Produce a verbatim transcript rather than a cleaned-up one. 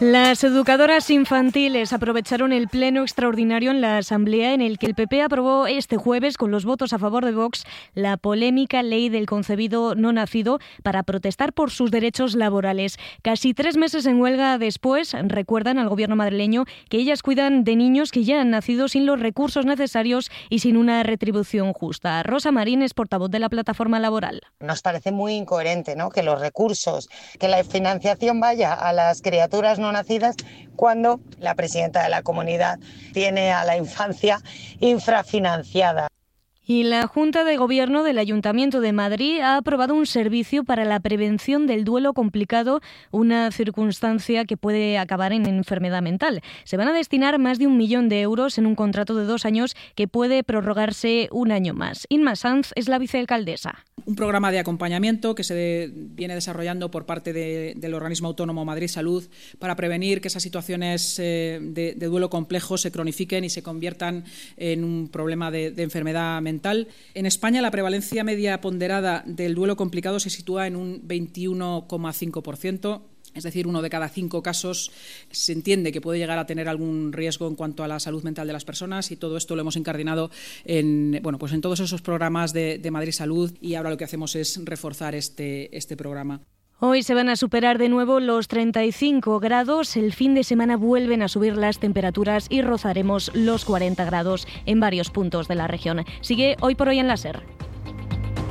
Las educadoras infantiles aprovecharon el pleno extraordinario en la Asamblea en el que el P P aprobó este jueves, con los votos a favor de Vox, la polémica ley del concebido no nacido para protestar por sus derechos laborales. Casi tres meses en huelga después, recuerdan al gobierno madrileño que ellas cuidan de niños que ya han nacido sin los recursos necesarios y sin una retribución justa. Rosa Marín es portavoz de la plataforma laboral. Nos parece muy incoherente, ¿no?, que los recursos, que la financiación vaya a las criaturas no nacidas cuando la presidenta de la comunidad tiene a la infancia infrafinanciada. Y la Junta de Gobierno del Ayuntamiento de Madrid ha aprobado un servicio para la prevención del duelo complicado, una circunstancia que puede acabar en enfermedad mental. Se van a destinar más de un millón de euros en un contrato de dos años que puede prorrogarse un año más. Inma Sanz es la vicealcaldesa. Un programa de acompañamiento que se viene desarrollando por parte de, del organismo autónomo Madrid Salud para prevenir que esas situaciones eh, de, de duelo complejo se cronifiquen y se conviertan en un problema de, de enfermedad mental. En España, la prevalencia media ponderada del duelo complicado se sitúa en un veintiuno coma cinco por ciento. Es decir, uno de cada cinco casos se entiende que puede llegar a tener algún riesgo en cuanto a la salud mental de las personas, y todo esto lo hemos incardinado en, bueno, pues en todos esos programas de, de Madrid Salud, y ahora lo que hacemos es reforzar este, este programa. Hoy se van a superar de nuevo los treinta y cinco grados, el fin de semana vuelven a subir las temperaturas y rozaremos los cuarenta grados en varios puntos de la región. Sigue Hoy por Hoy en la SER.